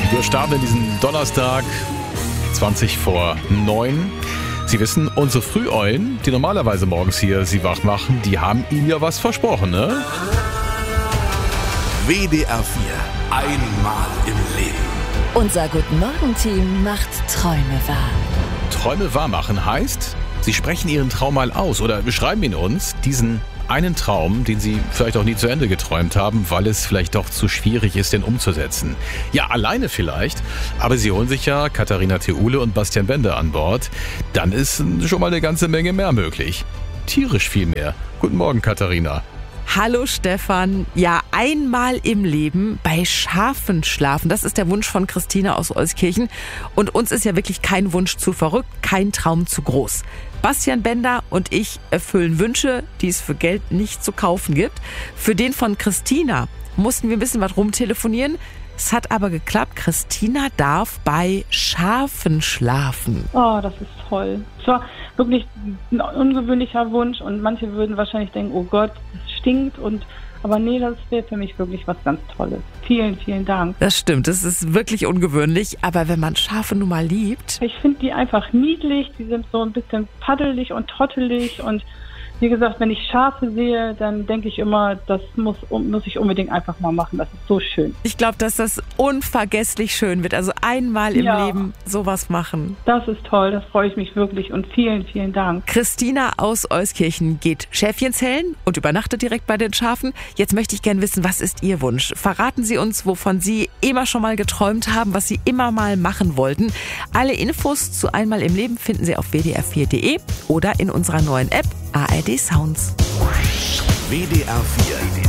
Wir starten in diesen Donnerstag, 20 vor 9. Sie wissen, unsere Früheulen, die normalerweise morgens hier Sie wach machen, die haben Ihnen ja was versprochen, ne? WDR 4. Einmal im Leben. Unser Guten-Morgen-Team macht Träume wahr. Träume wahr machen heißt, Sie sprechen Ihren Traum mal aus oder beschreiben ihn uns, diesen einen Traum, den Sie vielleicht auch nie zu Ende geträumt haben, weil es vielleicht doch zu schwierig ist, den umzusetzen. Ja, alleine vielleicht, aber Sie holen sich ja Katharina Theule und Bastian Bender an Bord. Dann ist schon mal eine ganze Menge mehr möglich. Tierisch viel mehr. Guten Morgen, Katharina. Hallo Stefan. Ja, einmal im Leben bei Schafen schlafen. Das ist der Wunsch von Christina aus Euskirchen. Und uns ist ja wirklich kein Wunsch zu verrückt, kein Traum zu groß. Bastian Bender und ich erfüllen Wünsche, die es für Geld nicht zu kaufen gibt. Für den von Christina mussten wir ein bisschen was rumtelefonieren. Es hat aber geklappt. Christina darf bei Schafen schlafen. Oh, das ist toll. Es war wirklich ein ungewöhnlicher Wunsch und manche würden wahrscheinlich denken, oh Gott, das stinkt. Aber nee, das wäre für mich wirklich was ganz Tolles. Vielen, vielen Dank. Das stimmt, das ist wirklich ungewöhnlich. Aber wenn man Schafe nun mal liebt... Ich finde die einfach niedlich. Die sind so ein bisschen paddelig und trottelig und wie gesagt, wenn ich Schafe sehe, dann denke ich immer, das muss ich unbedingt einfach mal machen. Das ist so schön. Ich glaube, dass das unvergesslich schön wird. Also einmal im Leben sowas machen. Das ist toll, das freue ich mich wirklich und vielen, vielen Dank. Christina aus Euskirchen geht Schäfchen zählen und übernachtet direkt bei den Schafen. Jetzt möchte ich gerne wissen, was ist Ihr Wunsch? Verraten Sie uns, wovon Sie immer schon mal geträumt haben, was Sie immer mal machen wollten. Alle Infos zu Einmal im Leben finden Sie auf wdr4.de oder in unserer neuen App ARD Sounds. WDR 4.